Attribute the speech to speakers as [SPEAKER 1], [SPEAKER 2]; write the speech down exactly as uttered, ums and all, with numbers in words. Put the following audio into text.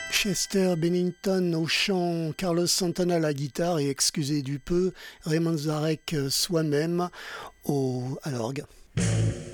[SPEAKER 1] Chester Bennington au chant, Carlos Santana à la guitare et excusez du peu, Raymond Zarek soi-même au, à l'orgue.